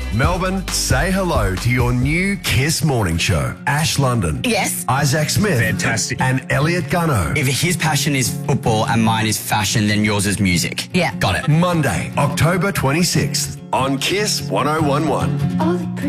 Melbourne, say hello to your new Kiss Morning Show. Ash London. Yes. Isaac Smith. Fantastic. And Elliot Gunno. If his passion is football and mine is fashion, then yours is music. Yeah. Got it. Monday, October 26th on Kiss 1011. All the